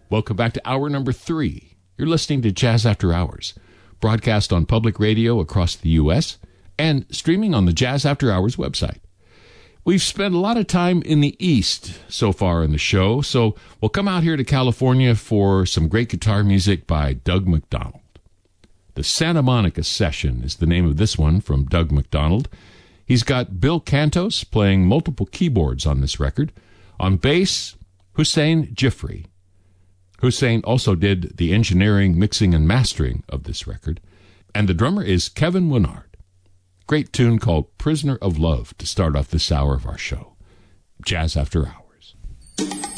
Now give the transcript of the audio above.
Welcome back to hour number 3. You're listening to Jazz After Hours, broadcast on public radio across the U.S. and streaming on the Jazz After Hours website. We've spent a lot of time in the East so far in the show, so we'll come out here to California for some great guitar music by Doug McDonald. The Santa Monica Session is the name of this one from Doug McDonald. He's got Bill Cantos playing multiple keyboards on this record. On bass, Hussein Jifri. Hussein also did the engineering, mixing, and mastering of this record. And the drummer is Kevin Winard. Great tune called Prisoner of Love to start off this hour of our show. Jazz After Hours.